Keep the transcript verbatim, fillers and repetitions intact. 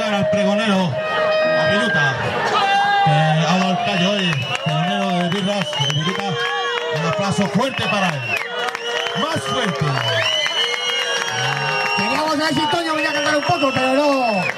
saludar al pregonero, a Viruta, que ha dado el callo hoy, pregonero de birras, de Viruta. Un aplauso fuerte para él. Más fuerte. Queríamos ver si Toño venía a cantar un poco, pero no.